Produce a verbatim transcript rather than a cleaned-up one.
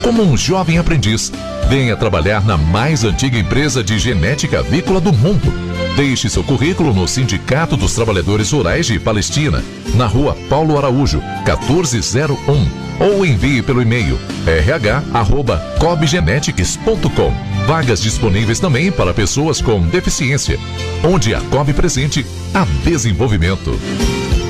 como um jovem aprendiz. Venha trabalhar na mais antiga empresa de genética avícola do mundo. Deixe seu currículo no Sindicato dos Trabalhadores Rurais de Palestina, na rua Paulo Araújo, quatorze zero um, ou envie pelo e-mail r h arroba cobgenetics ponto com. Vagas disponíveis também para pessoas com deficiência, onde a Cobb Presente há desenvolvimento.